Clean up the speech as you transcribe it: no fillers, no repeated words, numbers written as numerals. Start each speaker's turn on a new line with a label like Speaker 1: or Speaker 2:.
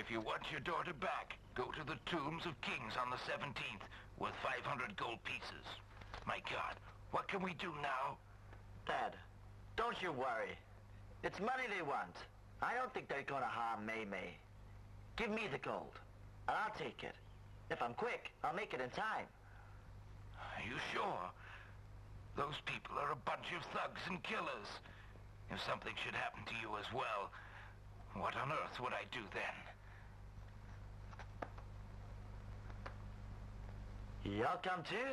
Speaker 1: If you want your daughter back, go to the tombs of kings on the 17th with 500 gold pieces. My God, what can we do now?
Speaker 2: Dad, don't you worry. It's money they want. I don't think they're gonna harm Mei Mei. Give me the gold, and I'll take it. If I'm quick, I'll make it in time.
Speaker 1: Are you sure? Those people are a bunch of thugs and killers. If something should happen to you as well, what on earth would I do then?
Speaker 2: Y'all come too?